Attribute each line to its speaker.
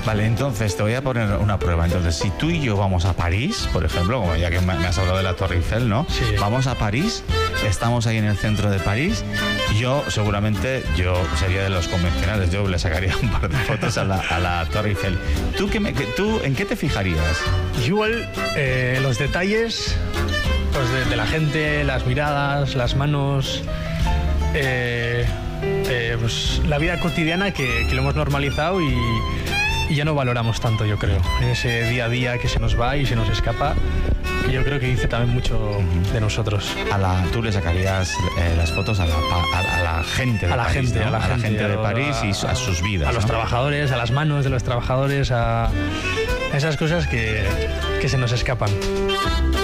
Speaker 1: Vale, entonces te voy a poner una prueba. Entonces, si tú y yo vamos a París, por ejemplo, como ya que me has hablado de la Torre Eiffel, ¿no?
Speaker 2: Sí.
Speaker 1: Vamos a París, estamos ahí en el centro de París. Yo sería de los convencionales, yo le sacaría un par de fotos a la Torre Eiffel. ¿Tú en qué te fijarías?
Speaker 2: Igual, los detalles pues de la gente, las miradas, las manos, pues la vida cotidiana que lo hemos normalizado y ya no valoramos tanto, yo creo, en ese día a día que se nos va y se nos escapa. Y yo creo que dice también mucho de nosotros.
Speaker 1: Tú le sacarías las fotos a la gente de París, ¿no? A la gente de París y a sus vidas,
Speaker 2: a los
Speaker 1: ¿no?
Speaker 2: trabajadores, a las manos de los trabajadores, a esas cosas que se nos escapan.